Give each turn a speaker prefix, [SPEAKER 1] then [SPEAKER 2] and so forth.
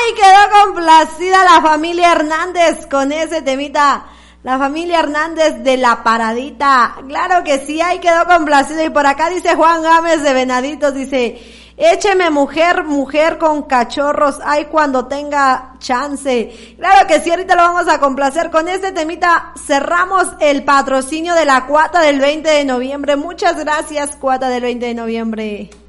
[SPEAKER 1] Ay, quedó complacida la familia Hernández con ese temita. La familia Hernández de La Paradita. Claro que sí, ahí quedó complacido. Y por acá dice Juan Gámez de Venaditos, dice, écheme mujer, mujer con cachorros, ay cuando tenga chance. Claro que sí, ahorita lo vamos a complacer. Con este temita cerramos el patrocinio de la cuata del 20 de noviembre. Muchas gracias, cuata del 20 de noviembre.